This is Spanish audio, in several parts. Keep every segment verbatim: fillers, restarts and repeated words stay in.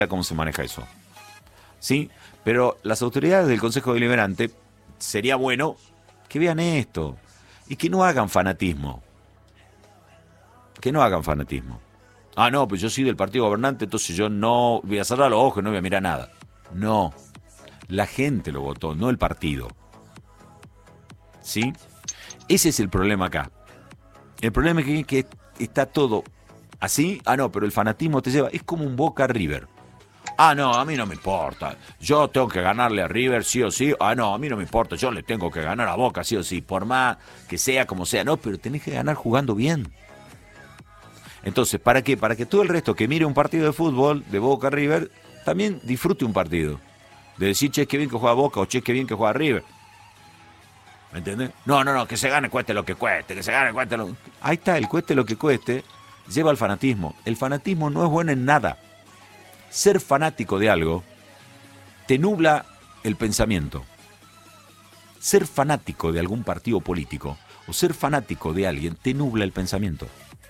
cómo se maneja eso. ¿Sí? Pero las autoridades del Consejo Deliberante, sería bueno que vean esto y que no hagan fanatismo. Que no hagan fanatismo. Ah, no, pues yo soy del partido gobernante, entonces yo no voy a cerrar los ojos y no voy a mirar nada. No, la gente lo votó, no el partido. ¿Sí? Ese es el problema acá. El problema es que, que está todo así. Ah, no, pero el fanatismo te lleva. Es como un Boca River. Ah, no, a mí no me importa. Yo tengo que ganarle a River sí o sí. Ah, no, a mí no me importa. Yo le tengo que ganar a Boca sí o sí. Por más que sea como sea. No, pero tenés que ganar jugando bien. Entonces, ¿para qué? Para que todo el resto que mire un partido de fútbol de Boca River también disfrute un partido. De decir, che, qué bien que juega Boca o che, qué bien que juega River. ¿Me entiendes? No, no, no, que se gane cueste lo que cueste, que se gane cueste lo... Ahí está, el cueste lo que cueste lleva al fanatismo. El fanatismo no es bueno en nada. Ser fanático de algo te nubla el pensamiento. Ser fanático de algún partido político o ser fanático de alguien te nubla el pensamiento.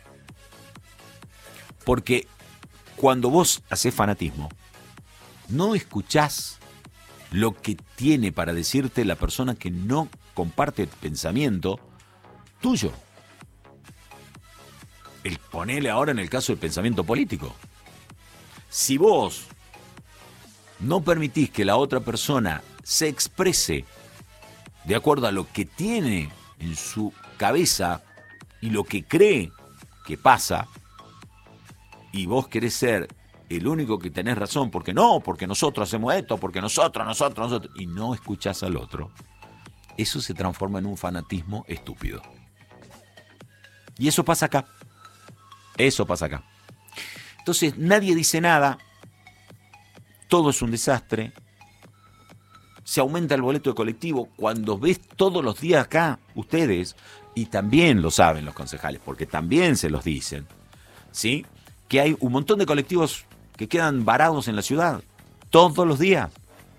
Porque cuando vos hacés fanatismo, no escuchás lo que tiene para decirte la persona que no comparte el pensamiento tuyo. El ponele ahora en el caso del pensamiento político. Si vos no permitís que la otra persona se exprese de acuerdo a lo que tiene en su cabeza y lo que cree que pasa, y vos querés ser el único que tenés razón, porque no, porque nosotros hacemos esto, porque nosotros, nosotros, nosotros, y no escuchás al otro, eso se transforma en un fanatismo estúpido. Y eso pasa acá. Eso pasa acá. Entonces, nadie dice nada, todo es un desastre, se aumenta el boleto de colectivo. Cuando ves todos los días acá, ustedes, y también lo saben los concejales, porque también se los dicen, ¿sí?, que hay un montón de colectivos que quedan varados en la ciudad, todos los días.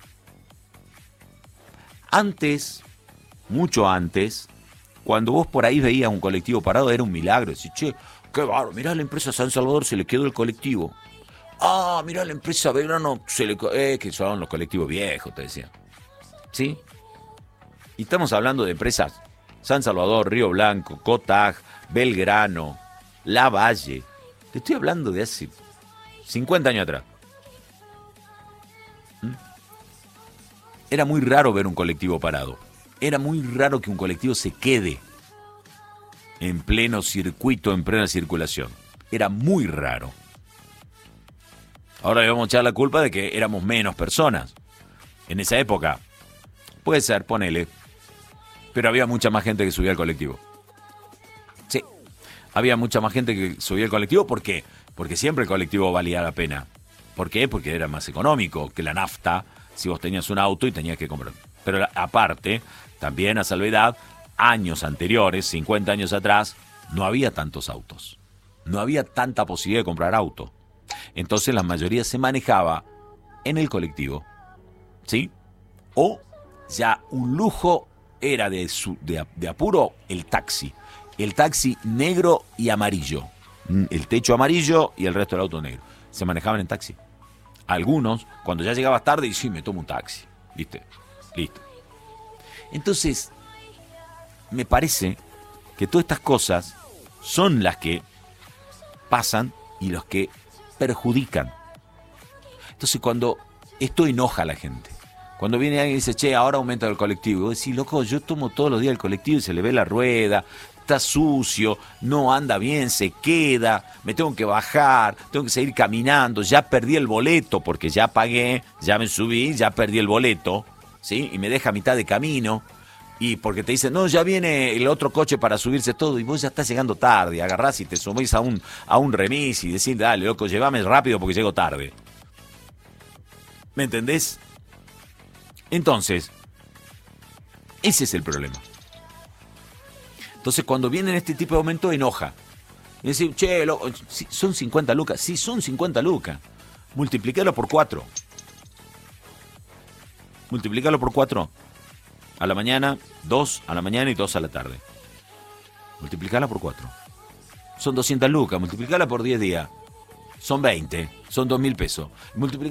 Antes, mucho antes, cuando vos por ahí veías un colectivo parado, era un milagro. Decís, che, qué bárbaro, mirá, la empresa San Salvador se le quedó el colectivo. Ah, mirá, la empresa Belgrano se le... Eh, que son los colectivos viejos, te decía. ¿Sí? Y estamos hablando de empresas San Salvador, Río Blanco, Cotag, Belgrano, La Valle. Te estoy hablando de hace cincuenta años atrás. ¿Mm? Era muy raro ver un colectivo parado. Era muy raro que un colectivo se quede en pleno circuito, en plena circulación. Era muy raro. Ahora le vamos a echar la culpa de que éramos menos personas. En esa época, puede ser, ponele, pero había mucha más gente que subía al colectivo. Sí. Había mucha más gente que subía el colectivo. ¿Por qué? Porque siempre el colectivo valía la pena. ¿Por qué? Porque era más económico que la nafta si vos tenías un auto y tenías que comprar. Pero aparte, también a salvedad, años anteriores, cincuenta años atrás, no había tantos autos. No había tanta posibilidad de comprar auto. Entonces la mayoría se manejaba en el colectivo. ¿Sí? O ya un lujo era de, su, de, de apuro el taxi. El taxi negro y amarillo. El techo amarillo y el resto del auto negro. Se manejaban en taxi. Algunos, cuando ya llegabas tarde, y sí, me tomo un taxi. ¿Viste? Listo. Entonces, me parece que todas estas cosas son las que pasan y los que perjudican. Entonces, cuando esto enoja a la gente, cuando viene alguien y dice, che, ahora aumenta el colectivo, y vos decís, loco, yo tomo todos los días el colectivo y se le ve la rueda, está sucio, no anda bien, se queda, me tengo que bajar, tengo que seguir caminando, ya perdí el boleto porque ya pagué, ya me subí, ya perdí el boleto, ¿sí? Y me deja a mitad de camino, y porque te dicen, no, ya viene el otro coche para subirse todo, y vos ya estás llegando tarde, agarrás y te subís a un, a un remis y decís, dale, loco, llévame rápido porque llego tarde. ¿Me entendés? Entonces, ese es el problema. Entonces, cuando viene este tipo de aumento, enoja. Y decir, che, lo, son cincuenta lucas. Sí, son cincuenta lucas. Multiplícalo por cuatro. Multiplícalo por cuatro. A la mañana, dos a la mañana y dos a la tarde. Multiplicala por cuatro. Son doscientas lucas. Multiplicala por diez días. son veinte, son dos mil pesos. Multiplica